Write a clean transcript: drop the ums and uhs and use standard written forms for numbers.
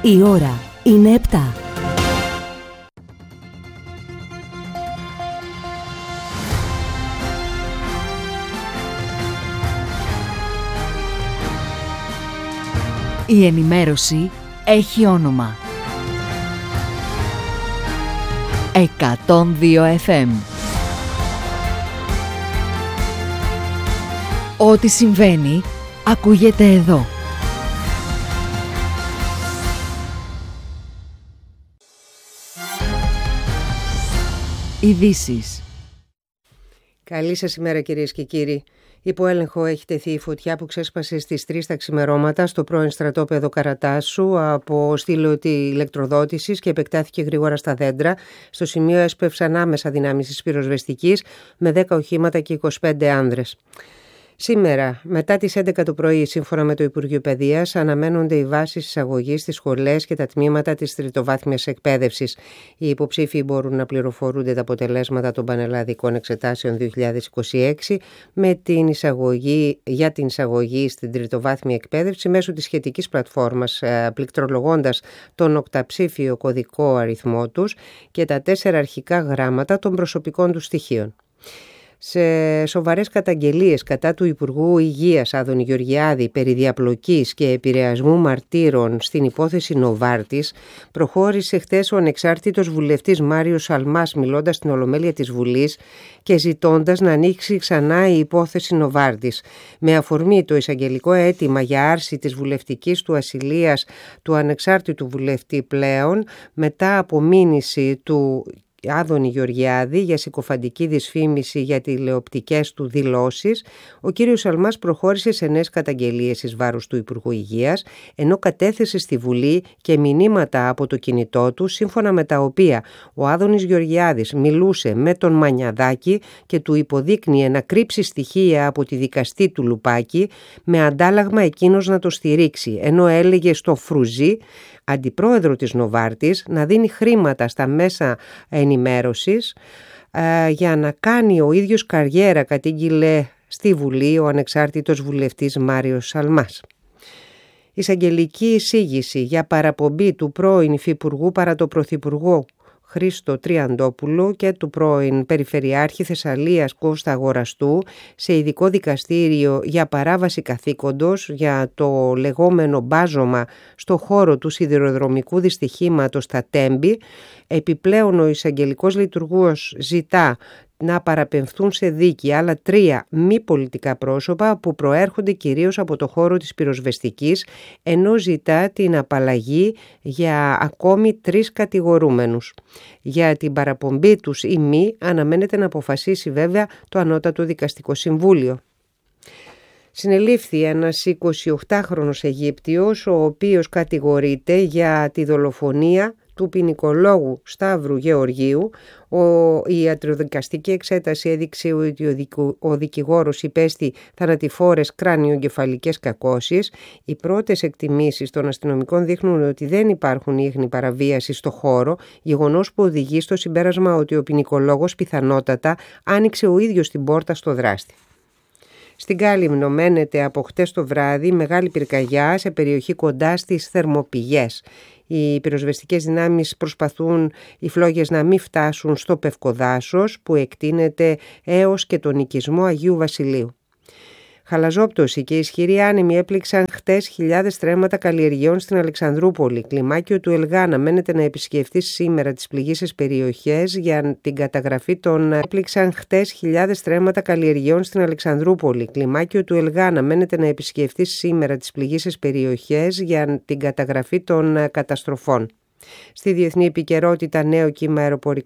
Η ώρα είναι 7. Η ενημέρωση έχει όνομα. 102 FM. Ό,τι συμβαίνει, ακούγεται εδώ. Ειδήσεις. Καλή σας ημέρα, κυρίες και κύριοι. Υπό έλεγχο έχει τεθεί η φωτιά που ξέσπασε στις 3 τα ξημερώματα στο πρώην στρατόπεδο Καρατάσου από στήλο ηλεκτροδότησης και επεκτάθηκε γρήγορα στα δέντρα. Στο σημείο έσπευσαν άμεσα δυνάμεις της πυροσβεστικής με 10 οχήματα και 25 άνδρες. Σήμερα, μετά τις 11 το πρωί, σύμφωνα με το Υπουργείο Παιδείας, αναμένονται οι βάσεις εισαγωγής στις σχολές και τα τμήματα της τριτοβάθμιας εκπαίδευσης. Οι υποψήφοι μπορούν να πληροφορούνται τα αποτελέσματα των πανελλαδικών εξετάσεων 2026 για την εισαγωγή στην τριτοβάθμια εκπαίδευση μέσω της σχετικής πλατφόρμας, πληκτρολογώντας τον οκταψήφιο κωδικό αριθμό τους και τα 4 αρχικά γράμματα των προσωπικών τους στοιχείων. Σε σοβαρές καταγγελίες κατά του Υπουργού Υγείας Άδωνη Γεωργιάδη περί διαπλοκής και επηρεασμού μαρτύρων στην υπόθεση Νοβάρτης, προχώρησε χτες ο ανεξάρτητος βουλευτής Μάριος Σαλμάς, μιλώντας στην Ολομέλεια της Βουλής και ζητώντας να ανοίξει ξανά η υπόθεση Νοβάρτης. Με αφορμή το εισαγγελικό αίτημα για άρση της βουλευτικής του ασυλίας του ανεξάρτητου βουλευτή πλέον, μετά από μήνυση του Άδωνη Γεωργιάδη για συκοφαντική δυσφήμιση για τηλεοπτικές του δηλώσεις, ο κύριος Σαλμάς προχώρησε σε νέες καταγγελίες εις βάρος του Υπουργού Υγείας, ενώ κατέθεσε στη Βουλή και μηνύματα από το κινητό του, σύμφωνα με τα οποία ο Άδωνης Γεωργιάδης μιλούσε με τον Μανιαδάκη και του υποδείκνυε να κρύψει στοιχεία από τη δικαστή του Λουπάκη, με αντάλλαγμα εκείνος να το στηρίξει, ενώ έλεγε στο Φρουζί, αντιπρόεδρο της Νοβάρτης, να δίνει χρήματα στα μέσα ενημέρωσης για να κάνει ο ίδιος καριέρα, κατήγγειλε στη Βουλή ο ανεξάρτητος βουλευτής Μάριος Σαλμάς. Εισαγγελική εισήγηση για παραπομπή του πρώην υφυπουργού παρά το πρωθυπουργό Χρήστο Τριαντόπουλο και του πρώην Περιφερειάρχη Θεσσαλίας Κώστα Αγοραστού σε ειδικό δικαστήριο για παράβαση καθήκοντος για το λεγόμενο μπάζωμα στο χώρο του σιδηροδρομικού δυστυχήματος στα Τέμπη. Επιπλέον ο εισαγγελικός λειτουργός ζητά να παραπεμφθούν σε δίκη άλλα 3 μη πολιτικά πρόσωπα που προέρχονται κυρίως από το χώρο της πυροσβεστικής, ενώ ζητά την απαλλαγή για ακόμη 3 κατηγορούμενους. Για την παραπομπή τους ή μη αναμένεται να αποφασίσει βέβαια το Ανώτατο Δικαστικό Συμβούλιο. Συνελήφθη ένας 28χρονος Αιγύπτιος, ο οποίος κατηγορείται για τη δολοφονία του ποινικολόγου Σταύρου Γεωργίου. Η ιατροδικαστική εξέταση έδειξε ότι ο δικηγόρος υπέστη θανατηφόρες κράνιο-εγκεφαλικές κακώσεις. Οι πρώτες εκτιμήσεις των αστυνομικών δείχνουν ότι δεν υπάρχουν ίχνη παραβίαση στο χώρο, γεγονός που οδηγεί στο συμπέρασμα ότι ο ποινικολόγος πιθανότατα άνοιξε ο ίδιος την πόρτα στο δράστη. Στην Κάλυμνο μένεται από χτες το βράδυ μεγάλη πυρκαγιά σε περιοχή κοντά στις Θερμοπηγές. Οι πυροσβεστικές δυνάμεις προσπαθούν οι φλόγες να μην φτάσουν στο Πευκοδάσος που εκτείνεται έως και τον οικισμό Αγίου Βασιλείου. Χαλαζόπτωση και ισχυροί άνεμοι έπληξαν χτες χιλιάδες στρέμματα καλλιεργειών στην Αλεξανδρούπολη. Κλιμάκιο του ΕΛΓΑ αναμένεται να επισκεφτεί σήμερα τις πληγείσες περιοχές για την καταγραφή των. Έπληξαν χτες χιλιάδες στρέμματα καλλιεργειών στην Αλεξανδρούπολη. Κλιμάκιο του ΕΛΓΑ αναμένεται να επισκεφτεί σήμερα τις πληγείσες περιοχές για την καταγραφή των καταστροφών. Στη διεθνή επικαιρότητα, νέο κύμα αεροπορικών